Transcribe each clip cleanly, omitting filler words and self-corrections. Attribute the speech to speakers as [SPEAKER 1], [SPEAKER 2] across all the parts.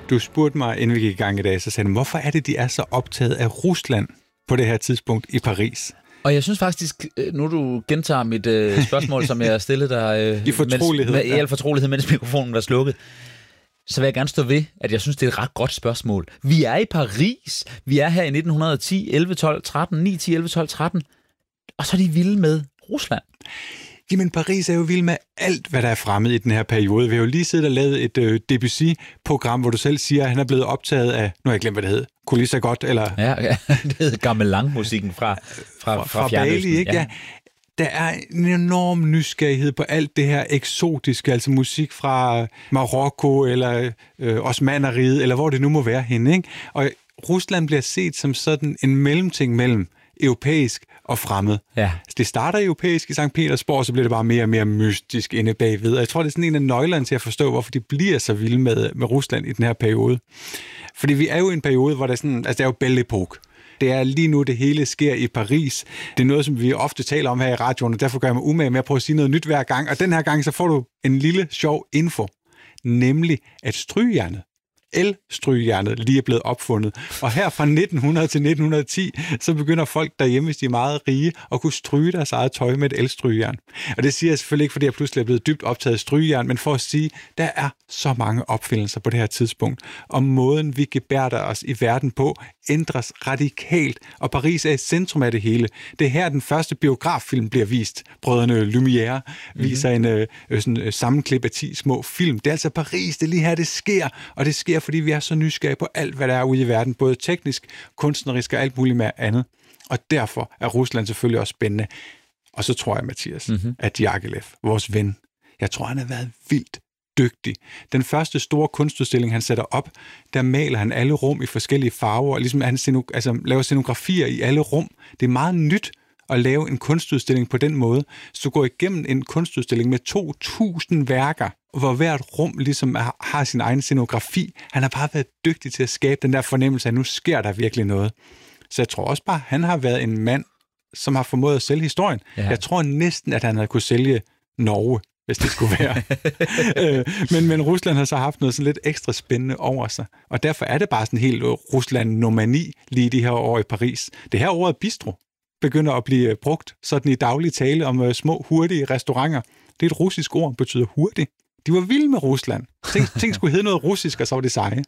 [SPEAKER 1] Du spurgte mig, inden vi gik i gang i dag, så sagde du, hvorfor er det, de er så optaget af Rusland på det her tidspunkt i Paris?
[SPEAKER 2] Og jeg synes faktisk, nu du gentager mit spørgsmål, som jeg stillede dig
[SPEAKER 1] i fortrolighed,
[SPEAKER 2] i al fortrolighed, mens mikrofonen var slukket, så vil jeg gerne stå ved, at jeg synes, det er et ret godt spørgsmål. Vi er i Paris. Vi er her i 1910, 11, 12, 13, 9, 10, 11, 12, 13. Og så er de vilde med Rusland.
[SPEAKER 1] Jamen, Paris er jo vild med alt, hvad der er fremmed i den her periode. Vi har jo lige siddet og lavet et Debussy-program, hvor du selv siger, at han er blevet optaget af, nu har jeg glemt, hvad det hed, Kulisser godt, eller...
[SPEAKER 2] Ja, det hedder gamelan-musikken fra
[SPEAKER 1] Bali, ikke? Ja. Der er en enorm nysgerrighed på alt det her eksotiske, altså musik fra Marokko, eller Osmaneriget, eller hvor det nu må være henne, ikke? Og Rusland bliver set som sådan en mellemting mellem europæisk og fremmed.
[SPEAKER 2] Ja.
[SPEAKER 1] Det starter europæisk i Sankt Petersborg, så bliver det bare mere og mere mystisk inde bagved. Og jeg tror, det er sådan en af nøglerne til at forstå, hvorfor de bliver så vilde med Rusland i den her periode. Fordi vi er jo i en periode, hvor der er sådan, altså det er jo Belle Époque. Det er lige nu, det hele sker i Paris. Det er noget, som vi ofte taler om her i radioen, og derfor gør jeg mig umage med at prøve at sige noget nyt hver gang. Og den her gang, så får du en lille sjov info, nemlig at strygejernet, el-strygejernet, lige er blevet opfundet. Og her fra 1900 til 1910, så begynder folk derhjemme, hvis de er meget rige, at kunne stryge deres eget tøj med et el-strygejern. Og det siger jeg selvfølgelig ikke, fordi jeg pludselig er blevet dybt optaget af strygejern, men for at sige, der er så mange opfindelser på det her tidspunkt. Og måden, vi gebærder os i verden på, ændres radikalt. Og Paris er i centrum af det hele. Det er her, den første biograffilm bliver vist. Brødrene Lumière viser en sammenklip af 10 små film. Det er altså Paris, det er lige her, det sker. Og det sker, fordi vi er så nysgerrige på alt, hvad der er ude i verden. Både teknisk, kunstnerisk og alt muligt med andet. Og derfor er Rusland selvfølgelig også spændende. Og så tror jeg, Mathias, at Diaghilev, vores ven, jeg tror, han har været vildt dygtig. Den første store kunstudstilling, han sætter op, der maler han alle rum i forskellige farver, og ligesom han laver scenografier i alle rum. Det er meget nyt at lave en kunstudstilling på den måde. Så du går igennem en kunstudstilling med 2.000 værker, hvor hvert rum ligesom har sin egen scenografi. Han har bare været dygtig til at skabe den der fornemmelse, at nu sker der virkelig noget. Så jeg tror også bare, at han har været en mand, som har formået at sælge historien. Ja. Jeg tror næsten, at han havde kunne sælge Norge, hvis det skulle være. Men Rusland har så haft noget sådan lidt ekstra spændende over sig. Og derfor er det bare sådan helt Rusland-nomani lige de her år i Paris. Det her ordet bistro begynder at blive brugt sådan i daglig tale om små, hurtige restauranter. Det er et russisk ord, betyder hurtig. De var vilde med Rusland. Ting skulle hedde noget russisk, og så var det seje.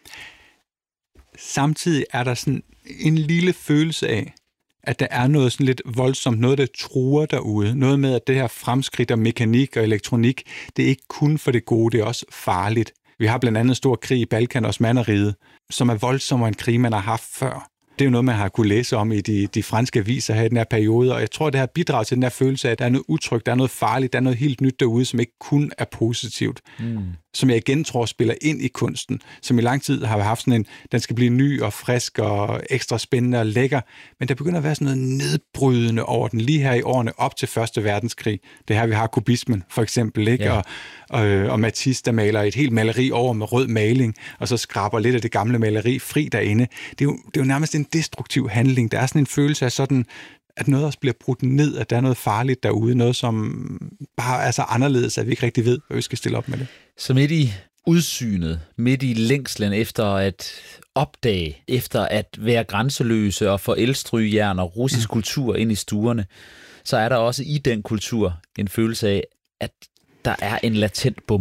[SPEAKER 1] Samtidig er der sådan en lille følelse af, at der er noget sådan lidt voldsomt, noget der truer derude. Noget med, at det her fremskridt af mekanik og elektronik, det er ikke kun for det gode, det er også farligt. Vi har blandt andet en stor krig i Balkan og Osmaneriget, som er voldsommere end krig, man har haft før. Det er jo noget, man har kunne læse om i de franske aviser her i den her periode, og jeg tror, det her bidrager til den her følelse af, at der er noget utrygt, der er noget farligt, der er noget helt nyt derude, som ikke kun er positivt. Som jeg igen tror spiller ind i kunsten, som i lang tid har haft sådan en, den skal blive ny og frisk og ekstra spændende og lækker, men der begynder at være sådan noget nedbrydende over den lige her i årene op til Første Verdenskrig. Det her, vi har kubismen for eksempel, ikke? Ja. Og Matisse, der maler et helt maleri over med rød maling, og så skraber lidt af det gamle maleri fri derinde. Det er jo nærmest en destruktiv handling. Der er sådan en følelse af sådan, at noget også bliver brudt ned, at der er noget farligt derude, noget som bare er så anderledes, at vi ikke rigtig ved, hvad vi skal stille op med det.
[SPEAKER 2] Så midt i udsynet, midt i længslen efter at opdage, efter at være grænseløse og få elstrygejern og russisk kultur ind i stuerne, så er der også i den kultur en følelse af, at der er en latent